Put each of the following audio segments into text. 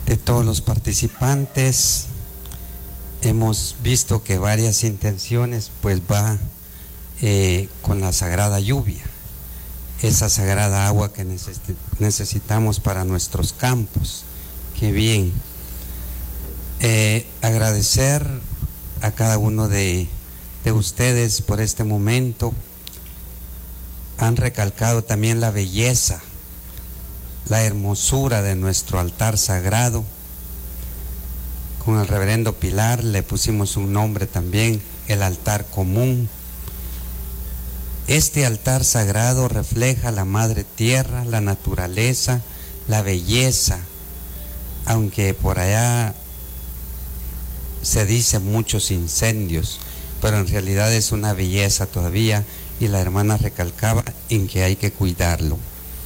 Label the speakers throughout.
Speaker 1: de todos los participantes. Hemos visto que varias intenciones pues va con la sagrada lluvia, esa sagrada agua que necesitamos para nuestros campos. Qué bien. Agradecer a cada uno de ustedes por este momento. Han recalcado también la belleza, la hermosura de nuestro altar sagrado. Con el reverendo Pilar le pusimos un nombre también, el altar común. Este altar sagrado refleja la madre tierra, la naturaleza, la belleza, aunque por allá se dice muchos incendios, pero en realidad es una belleza todavía, y la hermana recalcaba en que hay que cuidarlo.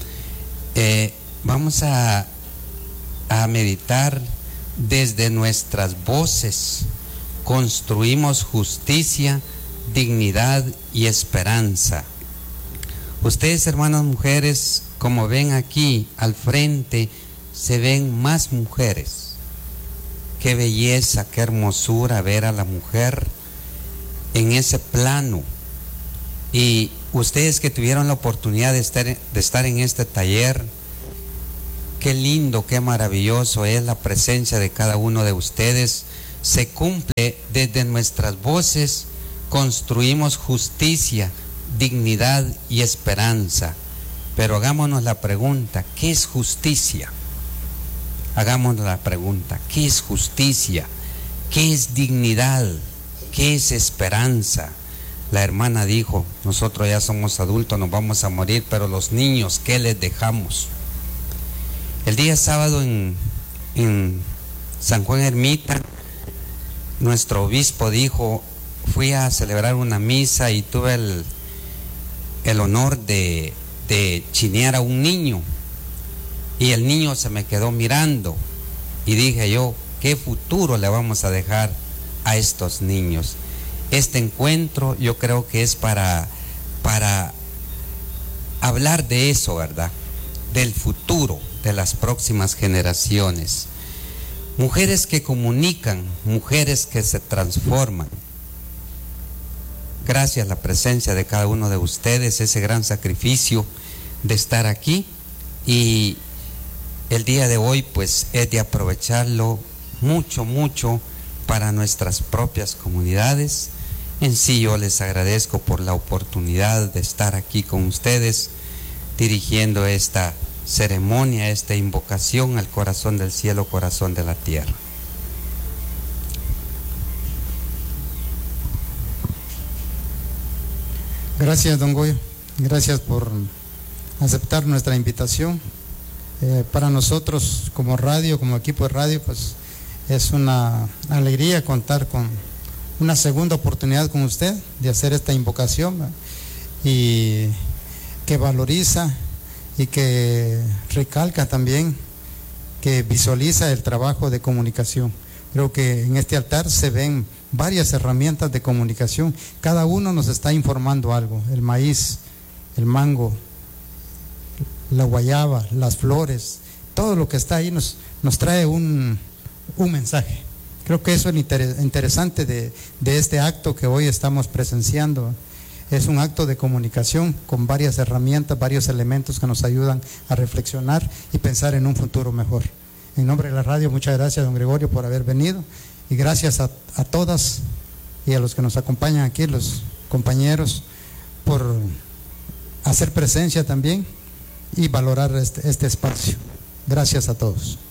Speaker 1: Vamos a meditar desde nuestras voces. Construimos justicia, dignidad y esperanza. Ustedes, hermanas mujeres, como ven aquí al frente, se ven más mujeres. Qué belleza, qué hermosura ver a la mujer en ese plano. Y ustedes que tuvieron la oportunidad de estar en este taller, qué lindo, qué maravilloso es la presencia de cada uno de ustedes. Se cumple desde nuestras voces. Construimos justicia, dignidad y esperanza. Pero hagámonos la pregunta, ¿qué es justicia? Hagámonos la pregunta, ¿qué es justicia? ¿Qué es dignidad? ¿Qué es esperanza? La hermana dijo, nosotros ya somos adultos, nos vamos a morir, pero los niños, ¿qué les dejamos? El día sábado en San Juan Ermita, nuestro obispo dijo, fui a celebrar una misa y tuve el honor de chinear a un niño, y el niño se me quedó mirando, y dije yo, ¿qué futuro le vamos a dejar a estos niños? Este encuentro yo creo que es para hablar de eso, ¿verdad? Del futuro de las próximas generaciones. Mujeres que comunican, mujeres que se transforman. Gracias a la presencia de cada uno de ustedes, ese gran sacrificio de estar aquí, y el día de hoy pues es de aprovecharlo mucho, mucho para nuestras propias comunidades. En sí yo les agradezco por la oportunidad de estar aquí con ustedes, dirigiendo esta ceremonia, esta invocación al corazón del cielo, corazón de la tierra.
Speaker 2: Gracias, don Goyo. Gracias por aceptar nuestra invitación. Para nosotros como radio, como equipo de radio, pues es una alegría contar con una segunda oportunidad con usted de hacer esta invocación, ¿verdad? Y que valoriza y que recalca también, que visualiza el trabajo de comunicación. Creo que en este altar se ven varias herramientas de comunicación. Cada uno nos está informando algo. El maíz, el mango, la guayaba, las flores, todo lo que está ahí nos trae un mensaje. Creo que eso es lo interesante de este acto que hoy estamos presenciando. Es un acto de comunicación con varias herramientas, varios elementos que nos ayudan a reflexionar y pensar en un futuro mejor. En nombre de la radio, muchas gracias, don Gregorio, por haber venido, y gracias a todas y a los que nos acompañan aquí, los compañeros, por hacer presencia también y valorar este espacio. Gracias a todos.